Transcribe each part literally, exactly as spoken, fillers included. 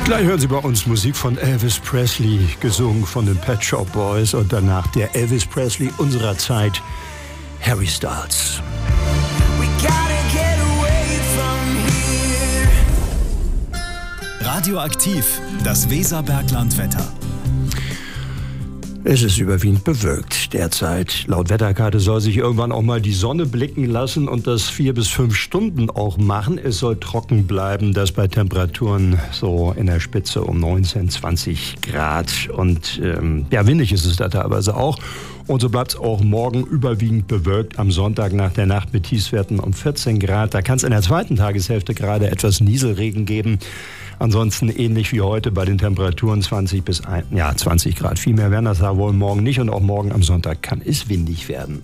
Gleich hören Sie bei uns Musik von Elvis Presley, gesungen von den Pet Shop Boys, und danach der Elvis Presley unserer Zeit, Harry Styles. Radioaktiv, das Weserberglandwetter. Es ist überwiegend bewölkt derzeit. Laut Wetterkarte soll sich irgendwann auch mal die Sonne blicken lassen und das vier bis fünf Stunden auch machen. Es soll trocken bleiben, das bei Temperaturen so in der Spitze um neunzehn, zwanzig Grad. Und ähm, ja, windig ist es da teilweise auch. Und so bleibt es auch morgen überwiegend bewölkt. Am Sonntag nach der Nacht mit Tiefstwerten um vierzehn Grad. Da kann es in der zweiten Tageshälfte gerade etwas Nieselregen geben. Ansonsten ähnlich wie heute bei den Temperaturen zwanzig bis ein, ja, zwanzig Grad. Viel mehr werden das da wohl morgen nicht. Und auch morgen am Sonntag kann es windig werden.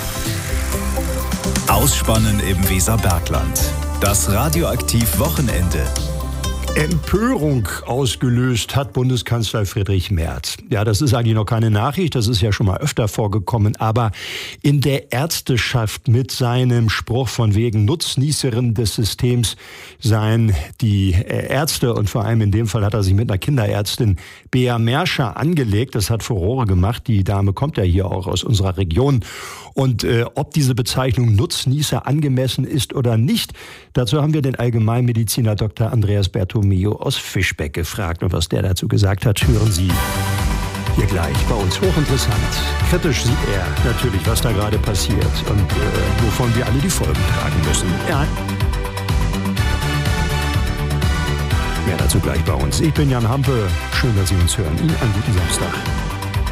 Ausspannen im Weserbergland. Das Radioaktiv-Wochenende. Empörung ausgelöst hat Bundeskanzler Friedrich Merz. Ja, das ist eigentlich noch keine Nachricht, das ist ja schon mal öfter vorgekommen, aber in der Ärzteschaft mit seinem Spruch von wegen Nutznießerin des Systems seien die Ärzte, und vor allem in dem Fall hat er sich mit einer Kinderärztin Bea Merscher angelegt. Das hat Furore gemacht. Die Dame kommt ja hier auch aus unserer Region. Und äh, ob diese Bezeichnung Nutznießer angemessen ist oder nicht, dazu haben wir den Allgemeinmediziner Doktor Andreas Bertomeo aus Fischbeck gefragt. Und was der dazu gesagt hat, hören Sie hier gleich bei uns. Hochinteressant. Kritisch sieht er natürlich, was da gerade passiert und äh, wovon wir alle die Folgen tragen müssen. Ja. Mehr dazu gleich bei uns. Ich bin Jan Hampe. Schön, dass Sie uns hören. Ihnen einen guten Samstag.